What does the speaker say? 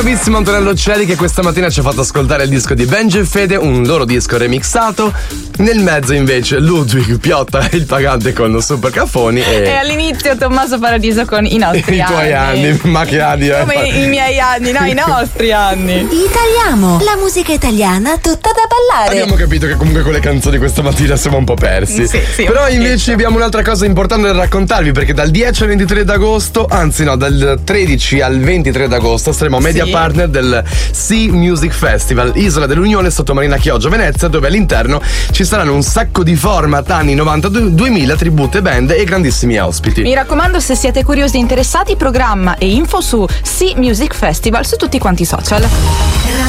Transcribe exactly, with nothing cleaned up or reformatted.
Bravissimo Antonello Celi, che questa mattina ci ha fatto ascoltare il disco di Benji e Fede, un loro disco remixato. Nel mezzo invece Ludwig Piotta, il pagante con Super Caffoni, e, e all'inizio Tommaso Paradiso con i nostri i tuoi anni. anni. Ma che anni? Come i, i miei anni, no, i nostri anni. Italiamo, la musica italiana tutta da ballare. Abbiamo capito che comunque con le canzoni questa mattina siamo un po' persi. Sì, sì, Però invece abbiamo un'altra cosa importante da raccontarvi, perché dal dieci al ventitré d'agosto, anzi no, dal tredici al ventitré d'agosto saremo media Sì. partner del Sea Music Festival, Isola dell'Unione sotto Marina Chioggia, Venezia, dove all'interno ci saranno un sacco di format anni novanta duemila, tribute, band e grandissimi ospiti. Mi raccomando, se siete curiosi e interessati, programma e info su Sea Music Festival su tutti quanti i social.